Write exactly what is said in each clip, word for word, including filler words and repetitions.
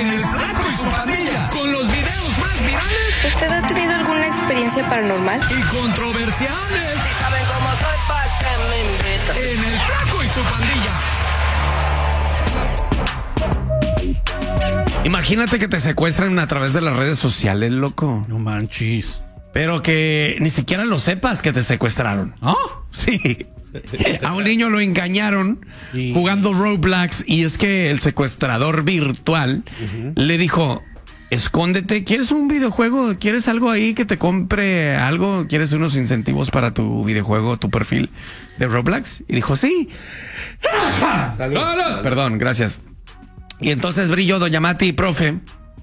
en El Flaco y su Pandilla, con los videos más virales. ¿Usted ha tenido alguna experiencia paranormal? Y controversiales. Si saben cómo soy, ¿pa' qué me invitan? En El Flaco y su Pandilla. Imagínate que te secuestran a través de las redes sociales, loco. No manches. Pero que ni siquiera lo sepas que te secuestraron. ¿Ah? Sí. A un niño lo engañaron Sí. jugando Roblox, y es que el secuestrador virtual uh-huh. le dijo: escóndete, ¿quieres un videojuego? ¿Quieres algo ahí que te compre algo? ¿Quieres unos incentivos para tu videojuego, tu perfil de Roblox? Y dijo: sí. Salud. Salud. Perdón, gracias. Y entonces Brillo, doña Mati, profe,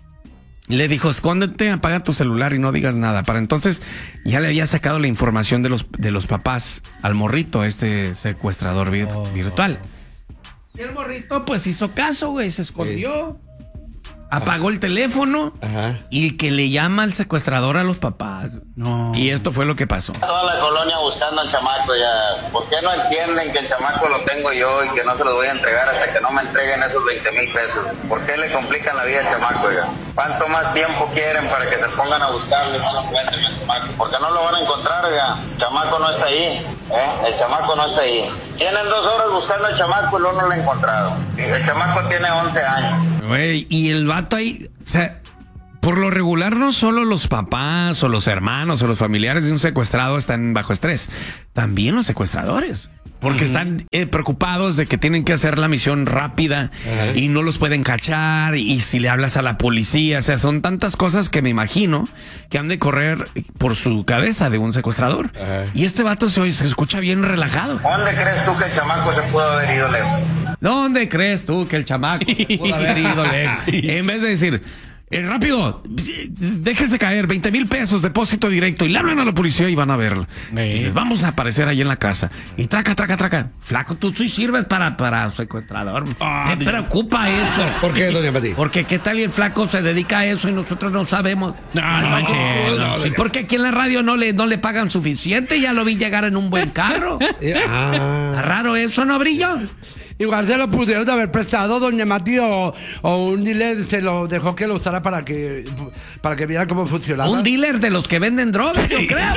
le dijo: escóndete, apaga tu celular y no digas nada. Para entonces ya le había sacado la información de los, de los papás al morrito, este secuestrador vir- oh. virtual. Y el morrito pues hizo caso, güey, se escondió. Sí. Apagó el teléfono. Ajá. Y que le llama al secuestrador a los papás. No. Y esto fue lo que pasó. Toda la colonia buscando al chamaco ya. ¿Por qué no entienden que el chamaco lo tengo yo y que no se lo voy a entregar hasta que no me entreguen esos veinte mil pesos? ¿Por qué le complican la vida al chamaco ya? ¿Cuánto más tiempo quieren para que se pongan a buscarlo? Porque no lo van a encontrar ya. El chamaco no está ahí. ¿eh? El chamaco no está ahí. Tienen dos horas buscando al chamaco y luego no lo han encontrado. El chamaco tiene once años. Güey, y el vato ahí, o sea, por lo regular no solo los papás o los hermanos o los familiares de un secuestrado están bajo estrés, también los secuestradores, porque uh-huh. están eh, preocupados de que tienen que hacer la misión rápida uh-huh. y no los pueden cachar, y si le hablas a la policía, o sea, son tantas cosas que me imagino que han de correr por su cabeza de un secuestrador. Uh-huh. Y este vato se, se escucha bien relajado. ¿Dónde crees tú que el chamaco se pudo haber ido lejos? ¿Dónde crees tú que el chamaco se pudo haber ido lejos? En vez de decir: Eh, rápido, déjense caer, veinte mil pesos, depósito directo, y le hablan a la policía y van a verlo. Y les vamos a aparecer ahí en la casa. Y traca, traca, traca. Flaco, tú sí sirves para, para secuestrador. Oh, Me Dios. preocupa eso. ¿Por qué, doña Pati? Porque qué tal y el flaco se dedica a eso y nosotros no sabemos. No, no, manches. No, no, sí, porque aquí en la radio no le, no le pagan suficiente. Ya lo vi llegar en un buen carro. Ah. ¿Está raro eso, no, Brillo? Igual se lo pudieron de haber prestado doña Mati, o, o un dealer se lo dejó que lo usara para que para que viera cómo funcionaba. Un dealer de los que venden drogas, yo creo.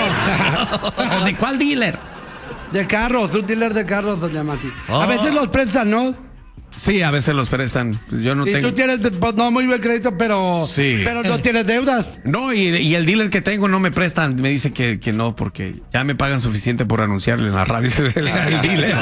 No. ¿De cuál dealer? De carros, un dealer de carros, doña Mati. Oh. A veces los prestan, ¿no? Sí, a veces los prestan. Yo no y tengo. tú tienes, pues, no muy buen crédito, pero, sí. pero no tienes deudas. No, y, y el dealer que tengo no me prestan. Me dice que, que no, porque ya me pagan suficiente por anunciarle en la radio el, el dealer.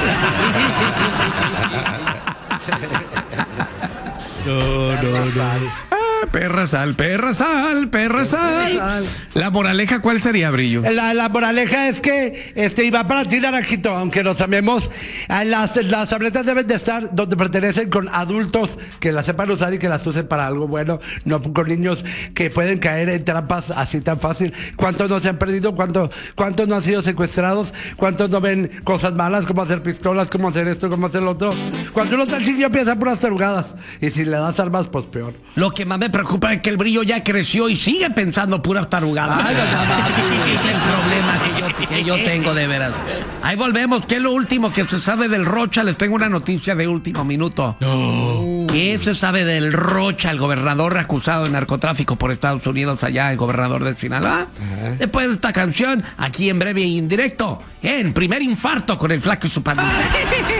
No, no, no. Ah, perra sal, perra sal, perra sal. La moraleja, ¿cuál sería, Brillo? La, la moraleja es que este iba para ti, Naranjito, aunque lo sabemos, las, las tabletas deben de estar donde pertenecen, con adultos que las sepan usar y que las usen para algo bueno, no con niños que pueden caer en trampas así tan fácil. ¿Cuántos no se han perdido? ¿Cuántos, cuántos no han sido secuestrados? ¿Cuántos no ven cosas malas, como hacer pistolas, como hacer esto, como hacer lo otro? Cuando uno está chiquillo piensa puras tarugadas, y si le das armas, pues peor. Lo que más me preocupa es que el Brillo ya creció y sigue pensando puras tarugadas. Ay, es el problema que yo, que yo tengo, de veras. Ahí volvemos. ¿Qué es lo último que se sabe del Rocha? Les tengo una noticia de último minuto. No. ¿Qué se sabe del Rocha, el gobernador acusado de narcotráfico por Estados Unidos, allá, el gobernador de Sinaloa? Uh-huh. Después de esta canción, aquí en breve y en directo, en Primer Infarto con el Flaco y su Pandilla.